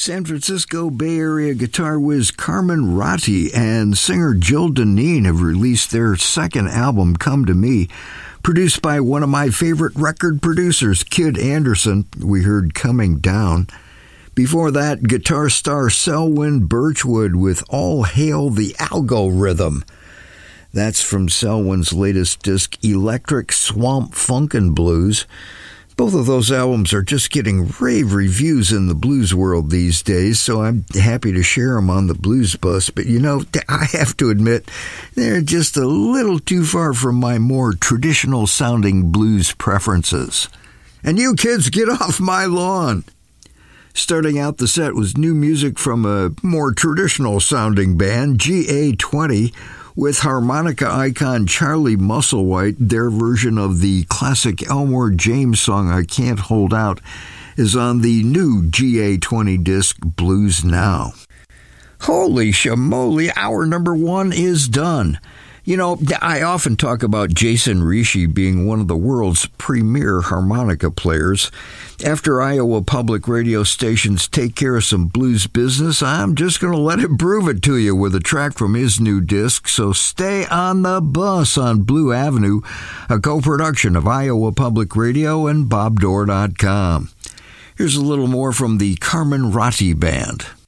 San Francisco Bay Area guitar whiz Carmen Ratti and singer Jill Deneen have released their second album, Come to Me, produced by one of my favorite record producers, Kid Anderson. We heard Coming Down. Before that, guitar star Selwyn Birchwood with All Hail the Algorithm. That's from Selwyn's latest disc, Electric Swamp Funkin' Blues. Both of those albums are just getting rave reviews in the blues world these days, so I'm happy to share them on the Blues Bus. But, I have to admit, they're just a little too far from my more traditional-sounding blues preferences. And you kids, get off my lawn! Starting out the set was new music from a more traditional-sounding band, GA20, with harmonica icon Charlie Musselwhite. Their version of the classic Elmore James song, I Can't Hold Out, is on the new GA20 disc, Blues Now. Holy shamoly, hour number 1 is done. I often talk about Jason Rishi being one of the world's premier harmonica players. After Iowa public radio stations take care of some blues business, I'm just going to let him prove it to you with a track from his new disc. So stay on the bus on Blue Avenue, a co-production of Iowa Public Radio and BobDoor.com. Here's a little more from the Carmen Ratti Band.